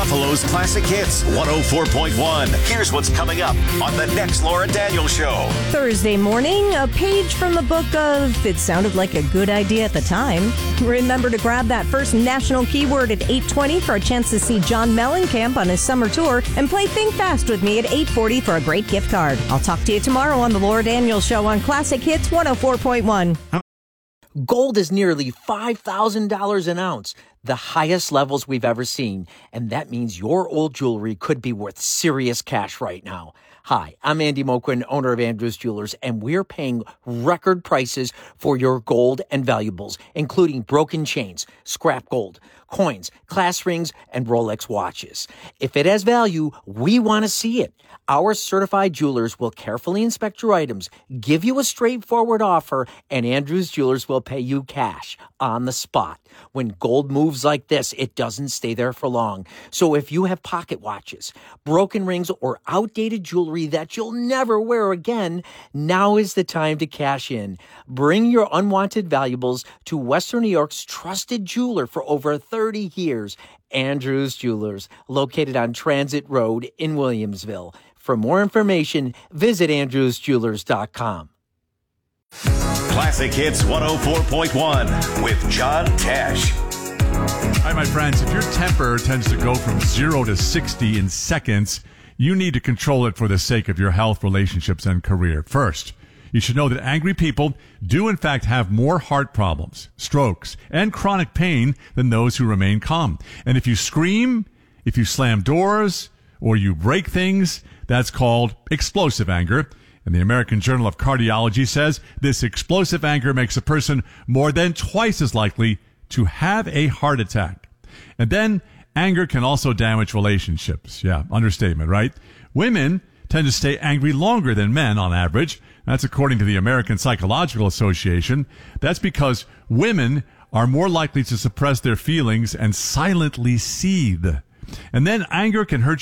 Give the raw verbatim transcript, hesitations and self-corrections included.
Buffalo's classic hits, one oh four point one. Here's what's coming up on the next Laura Daniels Show. Thursday morning, a page from the book of It Sounded Like a Good Idea at the Time. Remember to grab that first national keyword at eight twenty for a chance to see John Mellencamp on his summer tour, and play Think Fast with me at eight forty for a great gift card. I'll talk to you tomorrow on the Laura Daniels Show on Classic Hits one oh four point one. Gold is nearly five thousand dollars an ounce, the highest levels we've ever seen. And that means your old jewelry could be worth serious cash right now. Hi, I'm Andy Moquin, owner of Andrews Jewelers, and we're paying record prices for your gold and valuables, including broken chains, scrap gold, coins, class rings, and Rolex watches. If it has value, we want to see it. Our certified jewelers will carefully inspect your items, give you a straightforward offer, and Andrews Jewelers will pay you cash on the spot. When gold moves like this, it doesn't stay there for long. So if you have pocket watches, broken rings, or outdated jewelry that you'll never wear again, now is the time to cash in. Bring your unwanted valuables to Western New York's trusted jeweler for over thirty years, Andrews Jewelers, located on Transit Road in Williamsville. For more information, visit andrews jewelers dot com. Classic Hits one oh four point one with John Tesh. Hi, my friends. If your temper tends to go from zero to sixty in seconds, you need to control it for the sake of your health, relationships, and career. First, you should know that angry people do, in fact, have more heart problems, strokes, and chronic pain than those who remain calm. And if you scream, if you slam doors, or you break things, that's called explosive anger. And the American Journal of Cardiology says this explosive anger makes a person more than twice as likely to have a heart attack. And then anger can also damage relationships. Yeah, understatement, right? Women tend to stay angry longer than men on average. That's according to the American Psychological Association. That's because women are more likely to suppress their feelings and silently seethe. And then anger can hurt